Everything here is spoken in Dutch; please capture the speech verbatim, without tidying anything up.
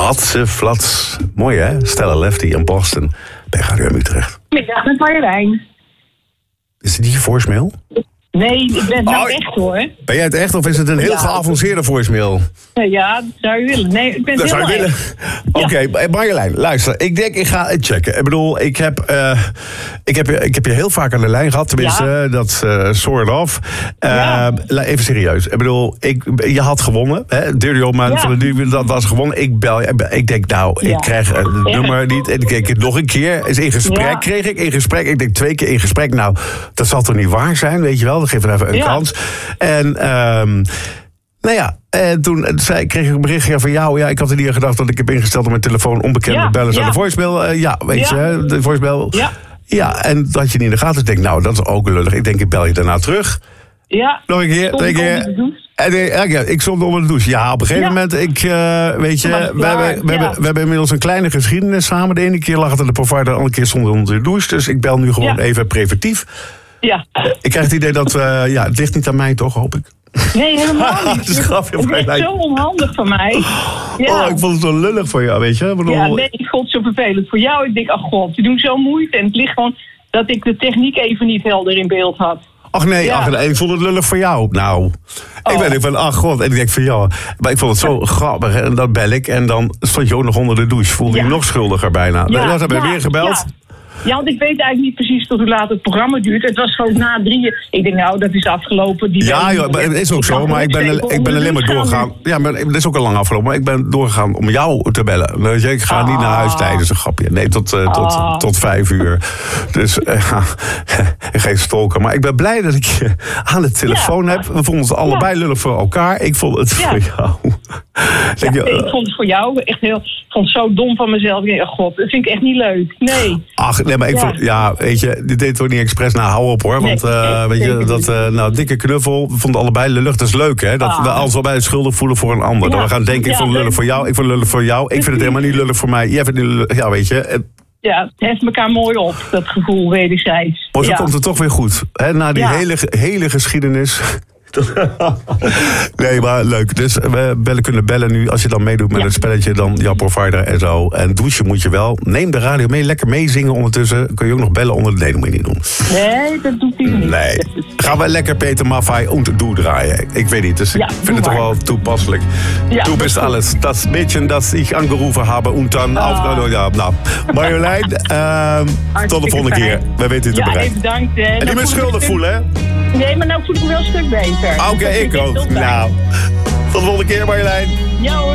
Wat flats. Mooi hè? Stella Lefty in Boston. Bij Radio Utrecht. Middag met Marjolein. Is het niet je voicemail? Nee, ik ben het nou Oh, echt hoor. Ben jij het echt of is het een heel Ja. geavanceerde voicemail? Ja, dat zou je willen. Nee, ik ben Dat heel zou je willen. echt. Oké, okay, Marjolein, luister. Ik denk, ik ga het checken. Ik bedoel, ik heb, uh, ik heb, ik heb je heel vaak aan de lijn gehad. Tenminste, ja. dat uh, soort of. Uh, ja. Even serieus. Ik bedoel, ik, je had gewonnen. Hè? Dirty Old Man ja. van de Duur, dat was gewonnen. Ik bel je. Ik denk, nou, ja. ik krijg het ja. nummer niet. En ik keek het nog een keer. Is in gesprek ja. kreeg ik. In gesprek. Ik denk twee keer in gesprek. Nou, dat zal toch niet waar zijn, weet je wel? Dan geef het even een ja. kans. En, um, nou ja, en toen zei, kreeg ik een berichtje van jou. Ja, ik had er niet aan gedacht dat ik heb ingesteld op mijn telefoon onbekende ja, bellen ja. aan de voicemail. Uh, ja, weet ja. je, de voicemail. Ja. ja, en dat je niet in de gaten denkt, nou, dat is ook lullig. Ik denk, ik bel je daarna terug. Ja. Nog een keer, twee keer. En, ja, ik stond onder de douche. Ja, op een gegeven ja. moment, ik, uh, weet je, we hebben, we, ja. hebben, we hebben inmiddels een kleine geschiedenis samen. De ene keer lag het aan de provider, de andere keer stond het onder de douche. Dus ik bel nu gewoon ja. even preventief. Ja. Ik krijg het idee dat, uh, ja, het ligt niet aan mij toch, hoop ik. Nee, helemaal niet. Het is grapje, het is zo onhandig van mij. Ja. Oh, ik vond het zo lullig voor jou, weet je. Ik bedoel... Ja, nee, ik vond het zo vervelend voor jou. Ik denk, ach god, ze doen zo moeite. En het ligt gewoon dat ik de techniek even niet helder in beeld had. Ach nee, ja. ach, nee, ik vond het lullig voor jou. Nou, oh. ik ben ik van, ach god. En ik denk van, ja, maar ik vond het zo grappig. En dan bel ik en dan stond je ook nog onder de douche. Voelde ja. je nog schuldiger bijna. Ja. Dat hebben we ja. weer gebeld. Ja. Ja, want ik weet eigenlijk niet precies tot hoe laat het programma duurt. Het was gewoon na drieën. Ik denk, nou, dat is afgelopen. Die ja, joh, maar het is ook ik zo. Maar ik ben, ik ben alleen maar doorgegaan. Ja, maar het is ook al lang afgelopen. Maar ik ben doorgegaan om jou te bellen. Weet je, ik ga ah. niet naar huis tijdens een grapje. Nee, tot, uh, tot, ah. tot vijf uur. Dus uh, geen stolken. Maar ik ben blij dat ik je aan de telefoon ja. heb. We vonden het allebei ja. lullig voor elkaar. Ik vond het ja. voor jou. Ja, je, uh, ik vond het voor jou echt heel... Ik vond het zo dom van mezelf. Ik denk, oh god, dat vind ik echt niet leuk. Nee. Ach, nee, maar ik ja. vond... Ja, weet je, dit deed toch niet expres. Nou, hou op hoor. Want, nee, uh, weet je, dat... Uh, nou, dikke knuffel. We vonden allebei lullig. Dat is leuk, hè? Dat ah. we ons allebei schuldig voelen voor een ander. Ja. Dat we gaan denken, ik ja, vond het lullig voor jou. Ik vond het lullig voor jou. Ik vind het helemaal niet lullig voor mij. Jij vindt het lullig... Ja, weet je... Ja, het heft elkaar mooi op, dat gevoel wederzijds. Maar zo ja. komt het toch weer goed. Hè? Na die ja. hele, hele geschiedenis... Nee, maar leuk. Dus we bellen, kunnen bellen nu. Als je dan meedoet met ja. het spelletje, dan jouw provider en zo. En douchen moet je wel. Neem de radio mee, lekker meezingen ondertussen. Kun je ook nog bellen onder de... Nee, dat moet je niet doen. Nee, dat doet hij niet. Nee. Gaan we lekker Peter Maffay und du draaien. Ik weet niet, dus ja, ik vind het maar. toch wel toepasselijk. Ja, du bist alles. Das Mädchen, das ich angerufen habe. Und dann ah. auf... Ja, nou, Marjolein, uh, tot de volgende keer. We weten het te ja, bereiken. Bedankt. Hè. En niet meer schuldig voelen, hè? Nee, maar nou voel ik me wel een stuk beter. Oké, okay, ik ook. Nou, tot de volgende keer Marjolein. Ja hoor.